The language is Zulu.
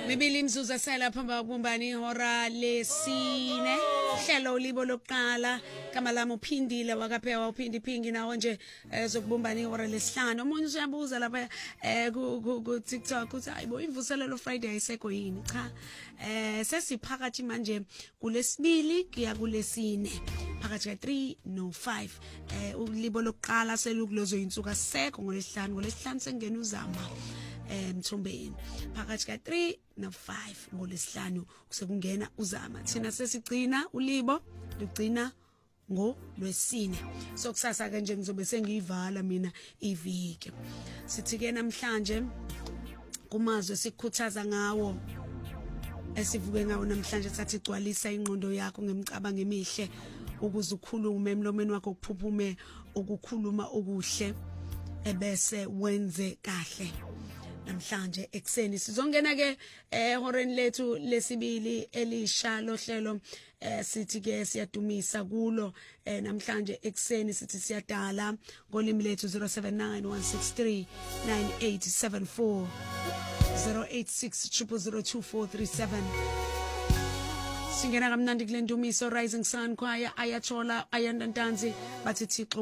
Mibili imzuzu esela phamba kubumbani ihora lesine hlelo ulibo lokuqala kama lami uphindile wakaphewa uphindi iphingi nawo nje zokubumbani ihora lesihlanu umuntu uyabuza lapha ku TikTok uthi hayibo imvuselelo Friday ayisekho yini cha sesiphakathi manje kulesibili kuya kulesine phakathi ka3 no5 ulibo lokuqala selukulozo insuku asekho ngolesihlanu sengena uzama Mthombeni phakathi ka3 no5 ngolesihlanu kusekungena uzama thina sesigcina ulibo lugcina ngolwesine so kusasa ke nje ngizobe sengiyivala mina iviki sithi ke namhlanje kumazwe sikhuthaza ngawo esivuke ngawo namhlanje sathi igcwalisa ingqondo yakho ngemicabanga emihle ukuze ukhulume emlomeni wakho kuphuphume ukukhuluma okuhle ebese wenze kahle namhlanje ekseni sizongena ke ehoreni lethu lesibili elisha lohlelo sithi ke siyadumisa kulo namhlanje ekseni sithi siyadala ngolimi lethu 0791639874 0860022437 singena kamnandi kule ndumiso Rising Sun Choir ayathola ayandantanzi bathi Thixo